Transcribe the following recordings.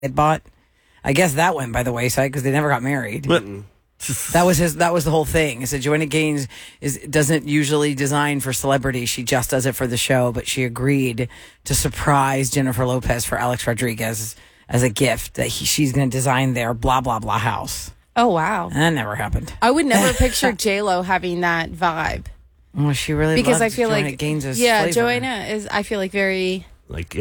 had bought. I guess that went by the wayside because they never got married. That was the whole thing. Is that Joanna Gaines doesn't usually design for celebrities. She just does it for the show. But she agreed to surprise Jennifer Lopez for Alex Rodriguez as a gift that she's going to design their blah blah blah house. Oh wow, that never happened. I would never picture J-Lo having that vibe. Well, she really because I loves feel Joanna like Gaines's yeah, flavor. Joanna is. I feel like very. Like,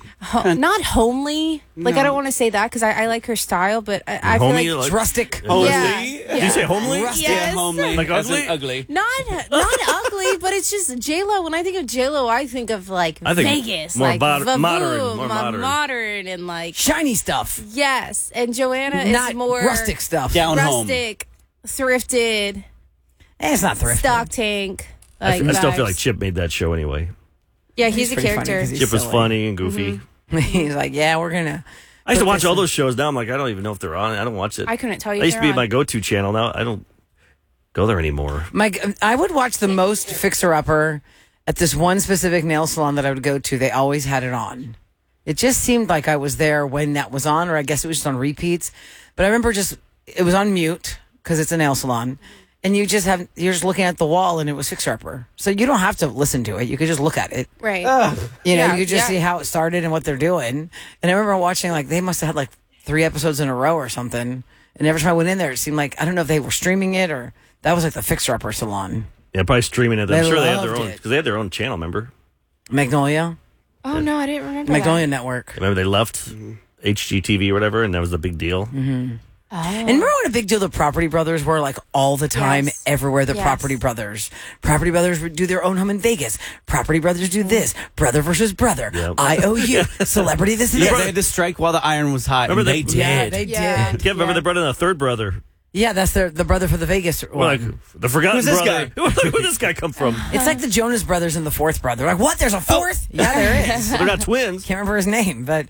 not homely. Like, I don't want to say that because I like her style, but I feel like it's rustic. Homely? Yeah. Did you say homely? Rustic. Yes. Homely. Like ugly? Ugly. Not ugly, but it's just J-Lo. When I think of J-Lo, I think of like I think Vegas, more like modern, Vavoom, more modern. modern, and like Shiny stuff. yes. And Joanna Not is more rustic stuff. Down home. rustic, thrifted, It's not thrifty. stock tank. I Like still feel vibes. like Chip made that show anyway. Yeah, he's a pretty funny character. 'cause he's Chip was silly. funny and goofy. He's like, yeah, we're gonna. I used to put watch this all in- those shows. Now I'm like, I don't even know if they're on. I don't watch it. I couldn't tell you. I used to be they're my on. go-to channel. Now I don't go there anymore. I would watch the most Fixer Upper at this one specific nail salon that I would go to. They always had it on. It just seemed like I was there when that was on, or I guess it was just on repeats. But I remember it was on mute because it's a nail salon, and you're just looking at the wall, and it was Fixer Upper. So you don't have to listen to it. You could just look at it. Right. You know, Yeah, you could just yeah. see how it started and what they're doing. And I remember watching, like, they must have had like 3 episodes in a row or something. And every time I went in there, it seemed like, I don't know if they were streaming it or that was like the Fixer Upper salon. Yeah, probably streaming it. I'm They sure they had their loved own it. because they had their own channel. Remember? Magnolia? Oh no, I didn't remember Magnolia Network. Remember they left HGTV or whatever, and that was the big deal. Mm-hmm. And remember what a big deal the Property Brothers were, like all the time, Yes. everywhere. The Yes. Property Brothers would do their own home in Vegas. Property Brothers do this. Brother versus brother. Yep. IOU. Celebrity this and Yeah, this. they had to strike while the iron was hot. Remember and they that- did. Yeah, they Yeah. did. Can't remember Yeah. they brought in a third brother. Yeah, that's the brother for the Vegas We're like one. the forgotten Who's this brother. guy? Where did this guy come from? It's like the Jonas Brothers and the fourth brother. Like, what? There's a fourth? Yeah, there is. They're not twins. Can't remember his name, but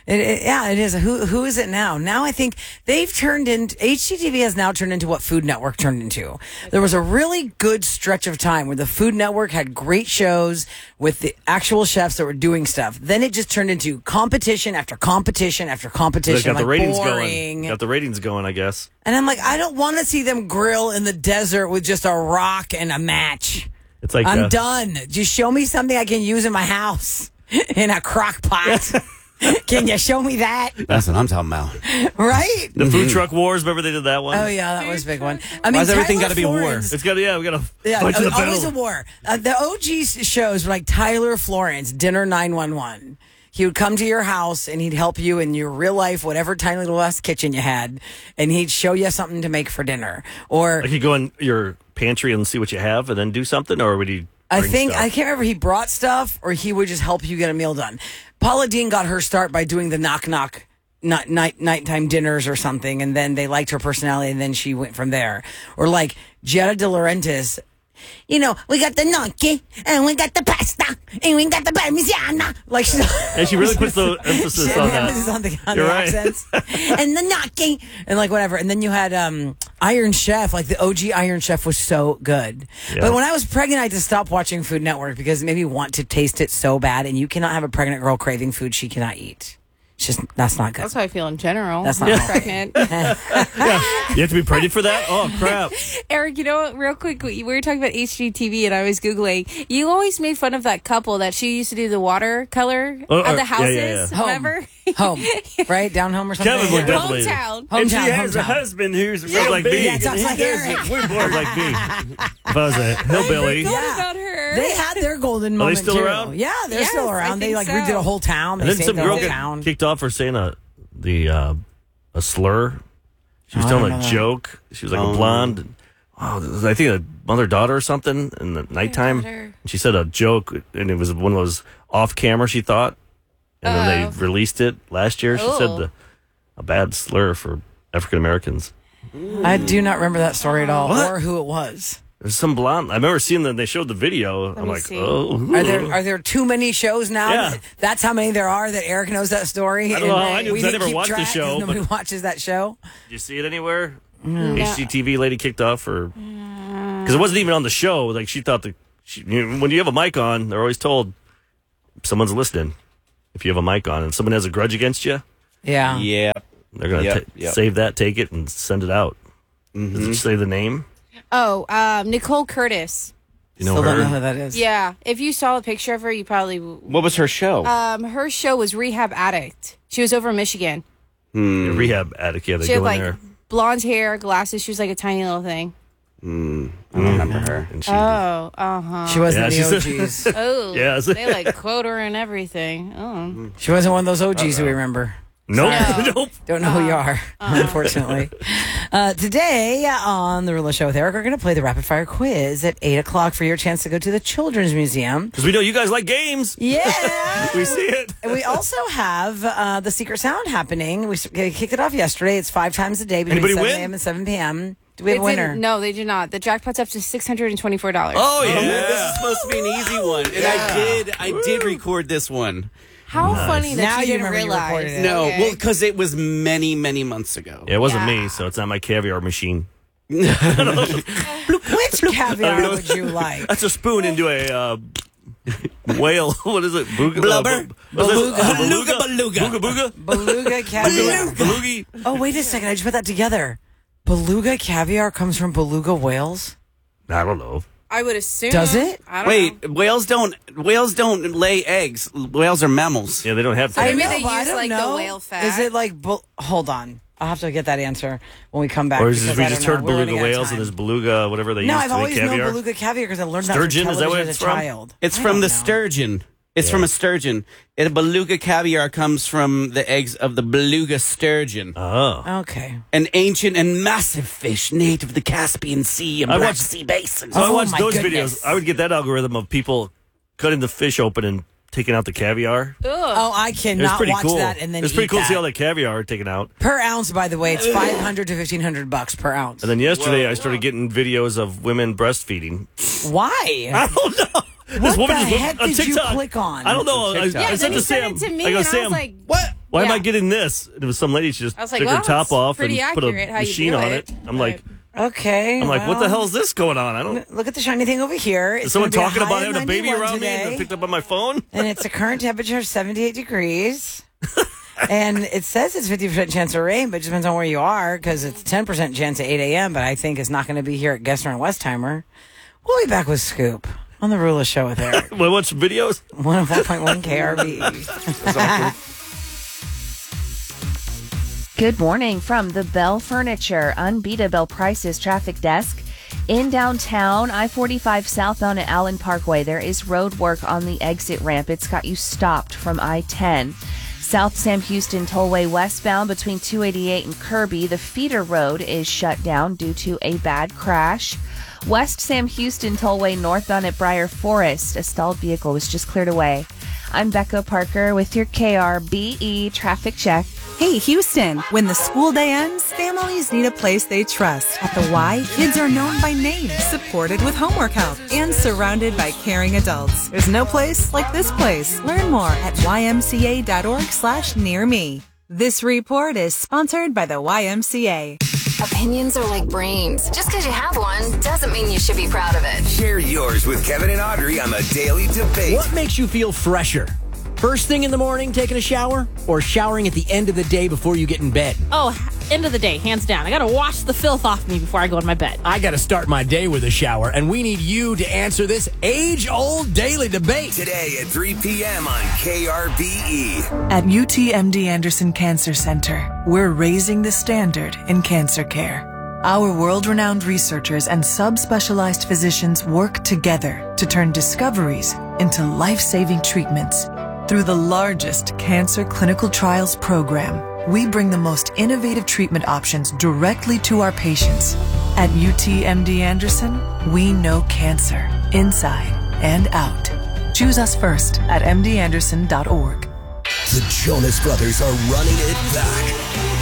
it is. Who is it now? Now I think they've turned into HGTV has now turned into what Food Network turned into. There was a really good stretch of time where the Food Network had great shows with the actual chefs that were doing stuff. Then it just turned into competition after competition after They competition. got the like ratings boring. going. Got the ratings going, I guess. And I'm like, I don't want to see them grill in the desert with just a rock and a match. It's like I'm done. Just show me something I can use in my house in a crock pot. Can you show me that? That's what I'm talking about. Right? the food truck wars. Remember they did that one? Oh yeah, that was a big one. I mean, Why's everything Tyler gotta be a war? Florence- It's got we got to Yeah, fight to the always a battle. war. The OG shows were like Tyler Florence, Dinner 911. He would come to your house and he'd help you in your real life, whatever tiny little ass kitchen you had, and he'd show you something to make for dinner. Or Like you go in your pantry and see what you have, and then do something, or would he? I bring think stuff? I can't remember he brought stuff or he would just help you get a meal done. Paula Dean got her start by doing the knock nighttime dinners or something, and then they liked her personality, and then she went from there. Or like Jetta De Laurentiis. You know, we got the gnocchi, and we got the pasta, and we got the parmigiana. Like And she really puts the emphasis on emphasis that. on the You're right. accents. And the gnocchi, and like whatever. And then you had Iron Chef, like the OG Iron Chef was so good. Yeah. But when I was pregnant, I had to stop watching Food Network because it made me want to taste it so bad. And you cannot have a pregnant girl craving food she cannot eat. It's just, that's not good. That's how I feel in general. That's not I'm healthy. pregnant. You have to be pregnant for that? Oh crap! Eric, you know what? Real quick, we were talking about HGTV, and I was Googling. You always made fun of that couple that she used to do the watercolor Oh, at the yeah, houses. yeah, yeah. Home. Remember? Home, right? Down home or something? Kevin would Yeah. definitely. Hometown. And she Hometown, has a hometown. husband who's like me. Yeah, talks like Eric. Like me. If I was a hillbilly. What Yeah. about her? They had their golden Are they moment still too. around? Yeah, they're Yes, still I around. They think like so. redid a whole town. They And then saved some the girl whole got town. kicked off for saying a slur. She was Oh, I telling don't a know. joke. She was like a blonde. Oh, it was, I think a mother-daughter or something in the nighttime. daughter. She said a joke, and it was one of those off-camera, she thought. And then they released it last year. She said Oh. a bad slur for African-Americans. I do not remember that story at all, What? or who it was. There's some blonde. I remember seeing that they showed the video. I'm me like, see. oh. Are there too many shows now? Yeah. That's how many there are that Eric knows that story. I don't know how I and knew, we 'cause I didn't never keep watched the track 'cause show, Nobody but- watches that show. Did you see it anywhere? HGTV lady kicked off for because it wasn't even on the show. Like she thought when you have a mic on, they're always told someone's listening. If you have a mic on and someone has a grudge against you, Yeah. Yeah. They're going to save that, take it, and send it out. Does it say the name? Oh, Nicole Curtis. You know Still her? don't know who that is. Yeah, if you saw a picture of her, you probably. What was her show? Her show was Rehab Addict. She was over in Michigan. Yeah, Rehab Addict. Yeah, they She go had in like there. blonde hair, glasses. She was like a tiny little thing. I don't remember her. And she, She wasn't Yeah, the she's- OGs. Oh, Yeah, they like quote her and everything. Oh, She wasn't one of those OGs we remember. nope. No. Nope. Don't know who you are, unfortunately. Today on The Rula Show with Eric, we're going to play the rapid fire quiz at 8 o'clock for your chance to go to the Children's Museum. Because we know you guys like games. Yeah. We see it. And we also have the Secret Sound happening. We kicked it off yesterday. It's 5 times a day between Anybody 7 win? a.m. and 7 p.m. Do we have a They winner? didn't- No, they do not. The jackpot's up to $624. Oh, yeah. Oh, man, this is supposed to be an easy one. And I did record this one. How funny that Now you you didn't remember you realize. recorded it. No, Okay. well, because it was many, many months ago. Yeah, it wasn't Yeah. me, so it's not my caviar machine. Which caviar would you like? That's a spoon into a whale. What is it? Blubber? Beluga. Beluga. Booga booga. Beluga caviar. Belugi. Oh, wait a second. I just put that together. Beluga caviar comes from beluga whales? I don't know. I would assume. Does it? I don't Wait, know. whales don't lay eggs. Whales are mammals. Yeah, they don't have I to. mean, they but I use, don't like, the know. whale fat. Is it like... hold on. I'll have to get that answer when we come back. Or is because we I just don't know. heard We're beluga running out of whales time. and there's beluga, whatever they No, use I've to make always caviar? known beluga caviar because I learned that from Sturgeon, is that what television it's as a from? child. It's I from don't the know. sturgeon. It's from a sturgeon. A beluga caviar comes from the eggs of the beluga sturgeon, Oh. Okay. an ancient and massive fish native to the Caspian Sea and I Black watched- Sea basins. So I Oh, watched my those goodness. videos. I would get that algorithm of people cutting the fish open and taking out the caviar. Oh, I It was cannot pretty watch cool. that and then It's pretty eat cool to see that. all that caviar taken out. Per ounce, by the way, it's $500 to $1,500 per ounce. And then yesterday, I started getting videos of women breastfeeding. Why? I don't know. What the just heck on did you TikTok. click on? I don't know. On I TikTok. Yeah, said then to you Sam, sent it to me, I go, and I Sam, was like, What? why am I Yeah. getting this? And it was some lady. She just I was like, took well, her top it's off and pretty put a accurate how you machine do on it. it. I'm like, Okay. what the well, hell is this going on? I don't. Look at the shiny thing over here. Is It's someone gonna be talking high about of having a baby 91 around me today, and I picked up on my phone? and it's a current temperature of 78 degrees. And it says it's 50% chance of rain, but it just depends on where you are because it's 10% chance at 8 a.m., but I think it's not going to be here at Gessner and Westheimer. We'll be back with Scoop on The Rula Show with Eric. Well, watch videos. 104.1 KRB. Good morning from the Bell Furniture Unbeatable Prices Traffic Desk. In downtown, I-45 southbound at Allen Parkway, there is road work on the exit ramp. It's got you stopped from I-10. South Sam Houston Tollway westbound between 288 and Kirby, the feeder road is shut down due to a bad crash. West Sam Houston Tollway northbound at Briar Forest, a stalled vehicle was just cleared away. I'm Becca Parker with your KRBE traffic check. Hey, Houston. When the school day ends, families need a place they trust. At the Y, kids are known by name, supported with homework help, and surrounded by caring adults. There's no place like this place. Learn more at ymca.org/nearme. This report is sponsored by the YMCA. Opinions are like brains. Just because you have one doesn't mean you should be proud of it. Share yours with Kevin and Audrey on the Daily Debate. What makes you feel fresher? First thing in the morning, taking a shower, or showering at the end of the day before you get in bed? Oh, end of the day, hands down. I gotta wash the filth off me before I go in my bed. I gotta start my day with a shower, and we need you to answer this age-old daily debate. Today at 3 p.m. on KRBE. At UTMD Anderson Cancer Center, we're raising the standard in cancer care. Our world-renowned researchers and subspecialized physicians work together to turn discoveries into life-saving treatments. Through the largest cancer clinical trials program, we bring the most innovative treatment options directly to our patients. At UTMD Anderson, we know cancer inside and out. Choose us first at mdanderson.org. The Jonas Brothers are running it back.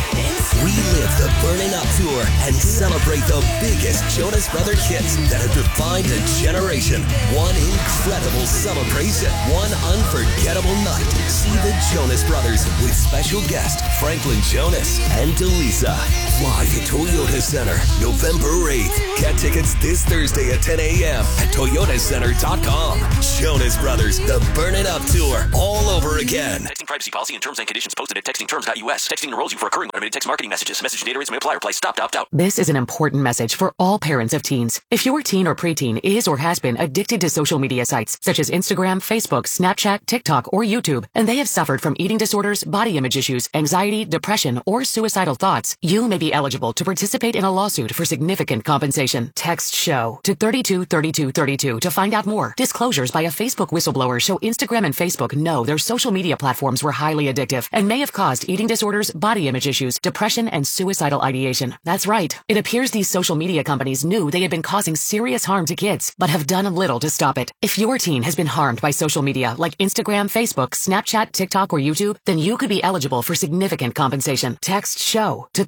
Relive the Burning Up Tour and celebrate the biggest Jonas Brother hits that have defined a generation. One incredible celebration. One unforgettable night. See the Jonas Brothers with special guest Franklin Jonas and Delisa. live at Toyota Center, November 8th. Get tickets this Thursday at 10 a.m. at toyotacenter.com. Jonas Brothers, the Burn It Up Tour, all over again. Texting privacy policy and terms and conditions posted at textingterms.us. Texting enrolls you for recurring limited text marketing messages. Message data rates may apply. Reply stop to opt out. This is an important message for all parents of teens. If your teen or preteen is or has been addicted to social media sites such as Instagram, Facebook, Snapchat, TikTok, or YouTube, and they have suffered from eating disorders, body image issues, anxiety, depression, or suicidal thoughts, you may be eligible to participate in a lawsuit for significant compensation. Text SHOW to 323232 to find out more. Disclosures by a Facebook whistleblower show Instagram and Facebook know their social media platforms were highly addictive and may have caused eating disorders, body image issues, depression, and suicidal ideation. That's right. It appears these social media companies knew they had been causing serious harm to kids, but have done little to stop it. If your teen has been harmed by social media like Instagram, Facebook, Snapchat, TikTok, or YouTube, then you could be eligible for significant compensation. Text SHOW to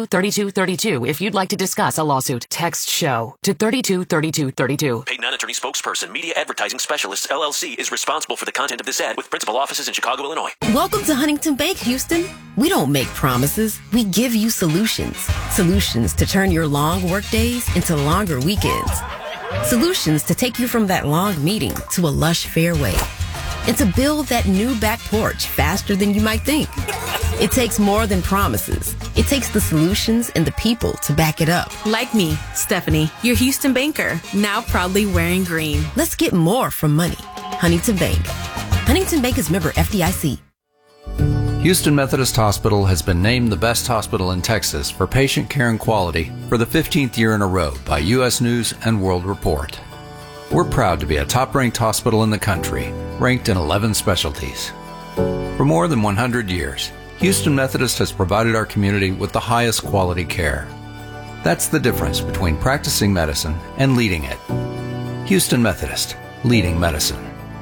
323232 if you'd like to discuss a lawsuit. Text SHOW to 323232. Paid non-attorney spokesperson, Media Advertising Specialists, LLC, is responsible for the content of this ad with principal offices in Chicago, Illinois. Welcome to Huntington Bank, Houston. We don't make promises. We give you solutions. Solutions to turn your long work days into longer weekends. Solutions to take you from that long meeting to a lush fairway. And to build that new back porch faster than you might think. It takes more than promises. It takes the solutions and the people to back it up. Like me, Stephanie, your Houston banker, now proudly wearing green. Let's get more from money. Huntington Bank. Huntington Bank is member FDIC. Houston Methodist Hospital has been named the best hospital in Texas for patient care and quality for the 15th year in a row by U.S. News and World Report. We're proud to be a top-ranked hospital in the country, ranked in 11 specialties. For more than 100 years, Houston Methodist has provided our community with the highest quality care. That's the difference between practicing medicine and leading it. Houston Methodist, leading medicine.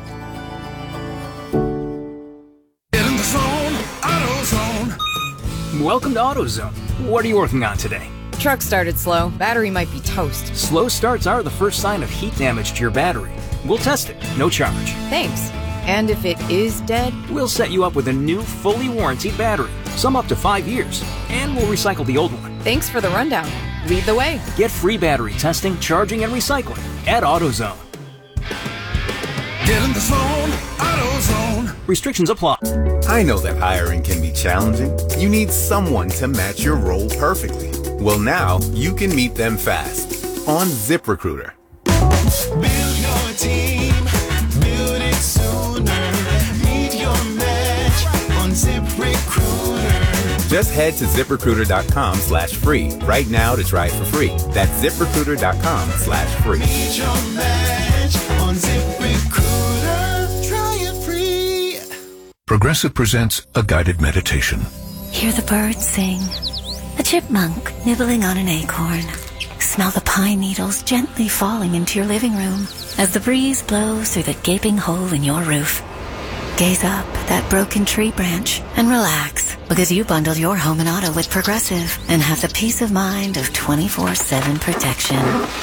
Get in the zone, AutoZone. Welcome to AutoZone. What are you working on today? Truck started slow. Battery might be toast. Slow starts are the first sign of heat damage to your battery. We'll test it, no charge. Thanks. And if it is dead? We'll set you up with a new, fully warranted battery, some up to 5 years, and we'll recycle the old one. Thanks for the rundown. Lead the way. Get free battery testing, charging, and recycling at AutoZone. Get in the zone, AutoZone. Restrictions apply. I know that hiring can be challenging. You need someone to match your role perfectly. Well, now you can meet them fast on ZipRecruiter. Build your team. Build it sooner. Meet your match on ZipRecruiter. Just head to ZipRecruiter.com/free right now to try it for free. That's ZipRecruiter.com/free. Meet your match on ZipRecruiter. Try it free. Progressive presents a guided meditation. Hear the birds sing. A chipmunk nibbling on an acorn. Smell the pine needles gently falling into your living room as the breeze blows through the gaping hole in your roof. Gaze up at that broken tree branch and relax because you bundled your home and auto with Progressive and have the peace of mind of 24/7 protection.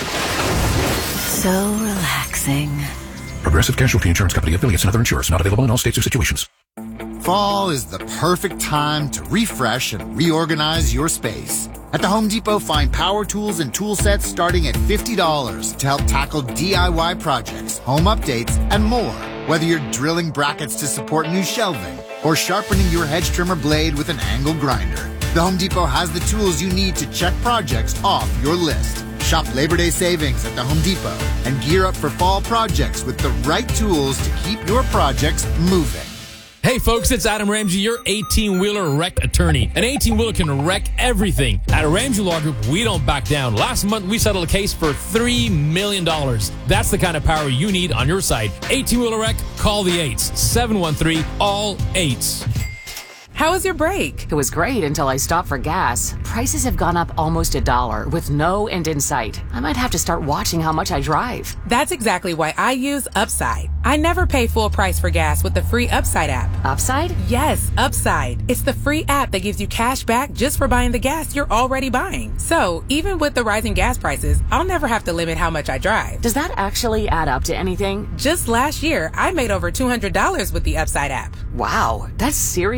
So relaxing. Progressive Casualty Insurance Company, affiliates, and other insurers. Not available in all states or situations. Fall is the perfect time to refresh and reorganize your space. At the Home Depot, find power tools and tool sets starting at $50 to help tackle DIY projects, home updates, and more. Whether you're drilling brackets to support new shelving or sharpening your hedge trimmer blade with an angle grinder, the Home Depot has the tools you need to check projects off your list. Shop Labor Day savings at the Home Depot and gear up for fall projects with the right tools to keep your projects moving. Hey folks, it's Adam Ramsey, your 18-wheeler wreck attorney. An 18-wheeler can wreck everything. At Ramsey Law Group, we don't back down. Last month, we settled a case for $3 million. That's the kind of power you need on your side. 18-wheeler wreck, call the 8s. 713-ALL-8s. How was your break? It was great until I stopped for gas. Prices have gone up almost $1 with no end in sight. I might have to start watching how much I drive. That's exactly why I use Upside. I never pay full price for gas with the free Upside app. Upside? Yes, Upside. It's the free app that gives you cash back just for buying the gas you're already buying. So even with the rising gas prices, I'll never have to limit how much I drive. Does that actually add up to anything? Just last year, I made over $200 with the Upside app. Wow, that's serious extra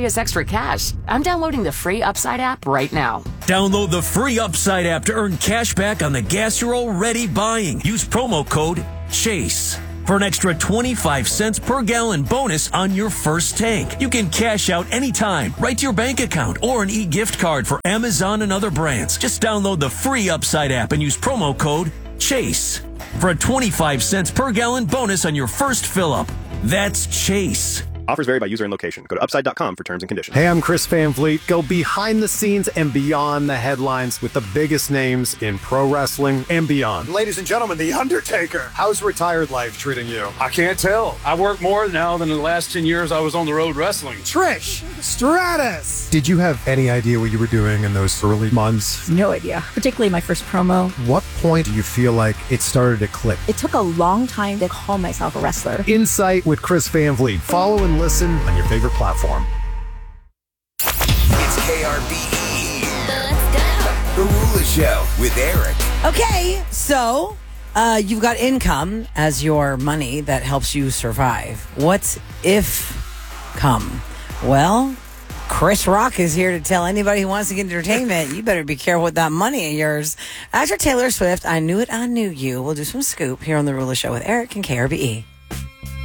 cash. I'm downloading the free Upside app right now. Download the free Upside app to earn cash back on the gas you're already buying. Use promo code CHASE for an extra 25 cents per gallon bonus on your first tank. You can cash out anytime, right to your bank account, or an e-gift card for Amazon and other brands. Just download the free Upside app and use promo code CHASE for a 25 cents per gallon bonus on your first fill-up. That's CHASE. Offers vary by user and location. Go to upside.com for terms and conditions. Hey, I'm Chris Van Vliet. Go behind the scenes and beyond the headlines with the biggest names in pro wrestling and beyond. Ladies and gentlemen, The Undertaker. How's retired life treating you? I can't tell. I work more now than in the last 10 years I was on the road wrestling. Trish Stratus. Did you have any idea what you were doing in those early months? No idea, particularly my first promo. What point do you feel like it started to click? It took a long time to call myself a wrestler. Insight with Chris Van Vliet. Follow and listen on your favorite platform. It's KRBE. Let's go. The Rula Show with Eric. Okay, so you've got income as your money that helps you survive. What's if come? Well, Chris Rock is here to tell anybody who wants to get entertainment, you better be careful with that money of yours. After Taylor Swift, I Knew It, I Knew You, we'll do some scoop here on The Rula Show with Eric and KRBE.